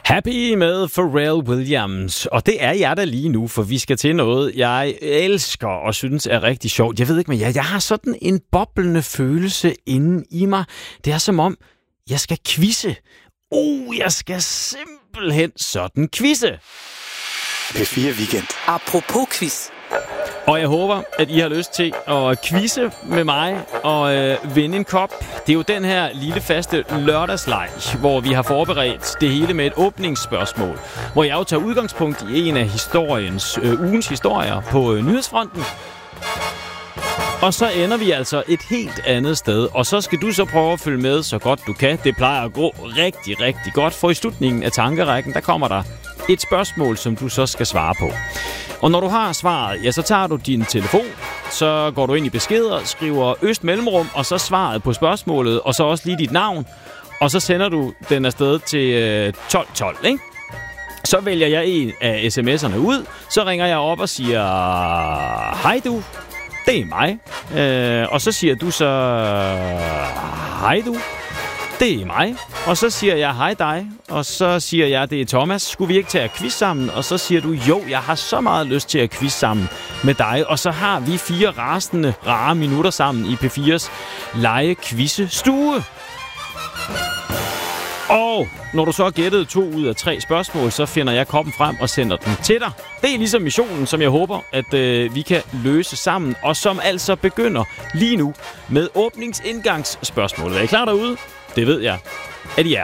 Happy med Pharrell Williams. Og det er jeg da lige nu, for vi skal til noget, jeg elsker og synes er rigtig sjovt. Jeg ved ikke, men jeg har sådan en boblende følelse inde i mig. Det er som om, jeg skal quizze. Jeg skal simpelthen sådan quizze. P4 Weekend. Apropos quiz. Og jeg håber, at I har lyst til at quizze med mig og vinde en kop. Det er jo den her lille faste lørdagsleg, hvor vi har forberedt det hele med et åbningsspørgsmål. Hvor jeg jo tager udgangspunkt i en af ugens historier på nyhedsfronten. Og så ender vi altså et helt andet sted. Og så skal du så prøve at følge med så godt du kan. Det plejer at gå rigtig, rigtig godt. For i slutningen af tankerækken, der kommer der et spørgsmål, som du så skal svare på. Og når du har svaret, ja, så tager du din telefon, så går du ind i beskeder, skriver Øst Mellemrum, og så svaret på spørgsmålet, og så også lige dit navn, og så sender du den afsted til 1212, ikke? Så vælger jeg en af sms'erne ud, så ringer jeg op og siger, hej du, det er mig. Og så siger du så, hej du, det er mig. Og så siger jeg, hej dig. Og så siger jeg, det er Thomas. Skulle vi ikke tage quiz sammen? Og så siger du, jo, jeg har så meget lyst til at quiz sammen med dig. Og så har vi 4 rasende, rare minutter sammen i P4's lege-quizze-stue. Og når du så har gættet 2 ud af 3 spørgsmål, så finder jeg koppen frem og sender den til dig. Det er ligesom missionen, som jeg håber, at vi kan løse sammen. Og som altså begynder lige nu med åbningsindgangsspørgsmålet. Er I klar derude? Det ved jeg, at I er.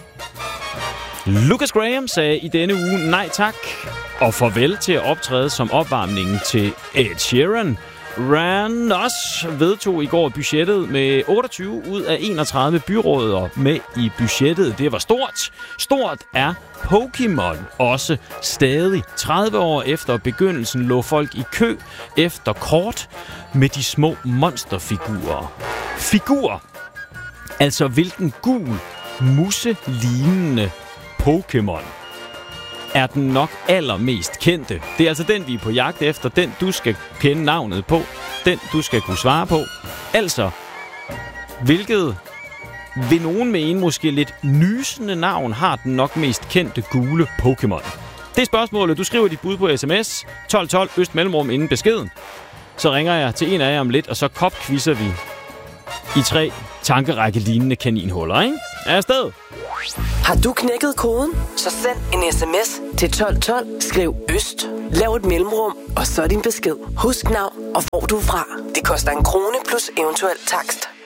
Lucas Graham sagde i denne uge nej tak og farvel til at optræde som opvarmningen til Ed Sheeran. Randos vedtog i går budgettet med 28 ud af 31 byråder med i budgettet. Det var stort. Stort er Pokémon også stadig. 30 år efter begyndelsen lå folk i kø efter kort med de små monsterfigurer. Altså hvilken gul, musse-lignende Pokémon er den nok allermest kendte. Det er altså den, vi er på jagt efter. Den, du skal kende navnet på. Den, du skal kunne svare på. Altså, hvilket vil nogen mene måske lidt nysende navn har den nok mest kendte gule Pokémon? Det er spørgsmålet. Du skriver dit bud på sms 1212 Øst Mellemrum inden beskeden. Så ringer jeg til en af jer om lidt, og så kopquizzer vi i 3 tankerække-lignende kaninhuller, ikke? Er afsted? Har du knækket koden? Så send en sms til 1212. Skriv Øst. Lav et mellemrum, og så din besked. Husk navn og hvor du er fra. Det koster 1 krone plus eventuel takst.